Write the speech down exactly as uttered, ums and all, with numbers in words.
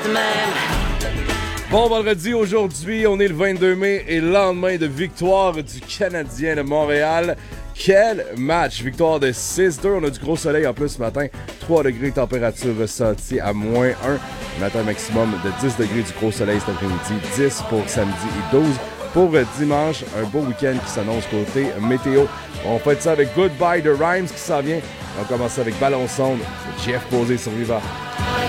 Bon vendredi, aujourd'hui, on est le vingt-deux mai et lendemain de victoire du Canadien de Montréal. Quel match! Victoire de six deux. On a du gros soleil en plus ce matin. trois degrés, température ressentie à moins un. Matin maximum de dix degrés, du gros soleil cet après-midi. dix pour samedi et douze pour dimanche. Un beau week-end qui s'annonce côté météo. On fait ça avec Goodbye de Rhymes qui s'en vient. On commence avec Ballon Sonde. Jeff Posé sur Viva.